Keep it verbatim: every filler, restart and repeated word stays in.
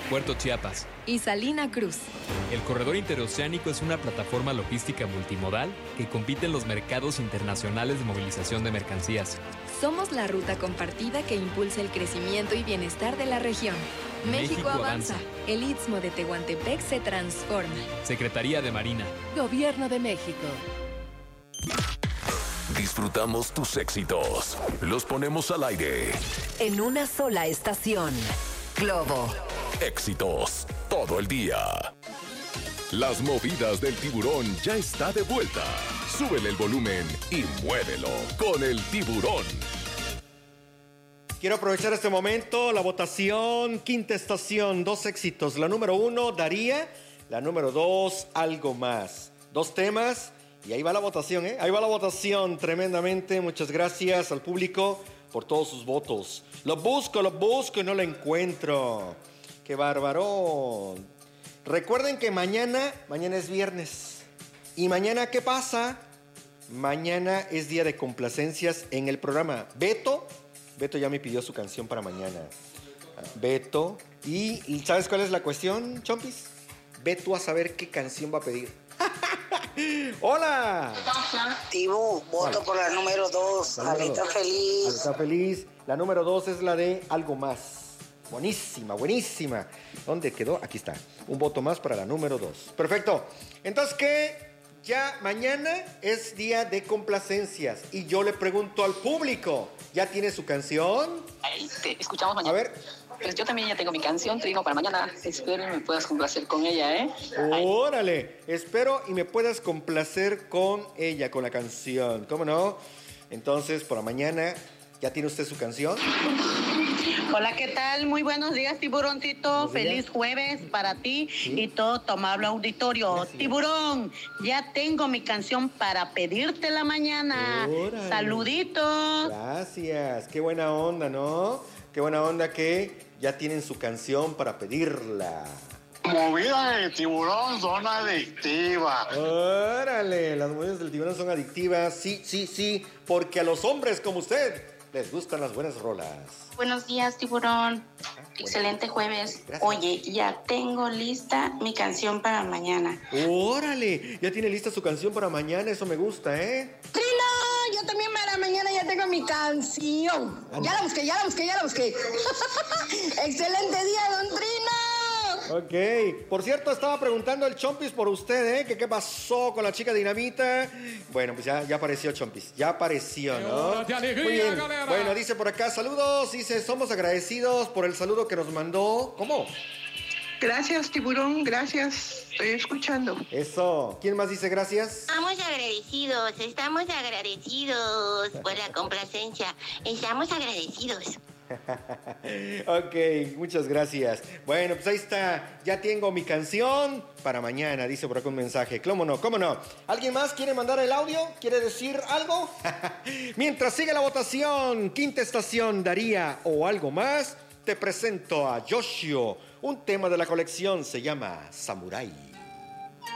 Puerto Chiapas y Salina Cruz. El corredor interoceánico es una plataforma logística multimodal que compite en los mercados internacionales de movilización de mercancías. Somos la ruta compartida que impulsa el crecimiento y bienestar de la región. México, México avanza. avanza. El Istmo de Tehuantepec se transforma. Secretaría de Marina. Gobierno de México. Disfrutamos tus éxitos. Los ponemos al aire. En una sola estación. Globo. Éxitos todo el día. Las movidas del tiburón ya está de vuelta. Súbele el volumen y muévelo con el tiburón. Quiero aprovechar este momento, la votación, quinta estación, dos éxitos. La número uno, Daría. La número dos, Algo Más. Dos temas y ahí va la votación, ¿eh? Ahí va la votación tremendamente. Muchas gracias al público por todos sus votos. Lo busco, lo busco y no lo encuentro. ¡Qué bárbaro! Recuerden que mañana, mañana es viernes. ¿Y mañana qué pasa? Mañana es día de complacencias en el programa. Beto, Beto ya me pidió su canción para mañana. Beto. ¿Y, y sabes cuál es la cuestión, Chompis? Beto a saber qué canción va a pedir. ¡Hola! Tibu, voto por la número dos. Alita Feliz. Alita Feliz. La número dos es la de Algo Más. Buenísima, buenísima. ¿Dónde quedó? Aquí está. Un voto más para la número dos. Perfecto. Entonces, ¿qué? Ya mañana es día de complacencias. Y yo le pregunto al público, ¿ya tiene su canción? Ahí te escuchamos mañana. A ver. Pues yo también ya tengo mi canción, te digo, para mañana. Espero y me puedas complacer con ella, ¿eh? Órale. Espero y me puedas complacer con ella, con la canción. ¿Cómo no? Entonces, para mañana, ¿ya tiene usted su canción? Hola, ¿qué tal? Muy buenos días, tiburoncito. Feliz jueves para ti ¿Sí? y todo tu amable auditorio. Gracias. Tiburón, ya tengo mi canción para pedírtela mañana. Órale. Saluditos. Gracias. Qué buena onda, ¿no? Qué buena onda que ya tienen su canción para pedirla. Movidas del tiburón son adictivas. Órale, las movidas del tiburón son adictivas. Sí, sí, sí, porque a los hombres como usted les gustan las buenas rolas. Buenos días, tiburón. Ah, excelente jueves. Gracias. Oye, ya tengo lista mi canción para mañana. Órale, ya tiene lista su canción para mañana, eso me gusta, ¿eh? ¡Trino! Yo también para mañana ya tengo mi canción. Ah, ya la busqué, ya la busqué, ya la busqué. ¡Excelente día, don Trino! Ok, por cierto, estaba preguntando el Chompis por usted, ¿eh? Que qué pasó con la chica dinamita. Bueno, pues ya, ya apareció Chompis, ya apareció, ¿no? Muy bien, bueno, dice por acá, saludos, dice, somos agradecidos por el saludo que nos mandó. ¿Cómo? Gracias, tiburón, gracias, estoy escuchando. Eso, ¿quién más dice gracias? Estamos agradecidos, estamos agradecidos por la complacencia, estamos agradecidos. Ok, muchas gracias. Bueno, pues ahí está. Ya tengo mi canción para mañana, dice por acá un mensaje. ¿Cómo no? ¿Cómo no? ¿Alguien más quiere mandar el audio? ¿Quiere decir algo? Mientras sigue la votación, quinta estación, Daría o Algo Más, te presento a Yoshio. Un tema de la colección se llama Samurai.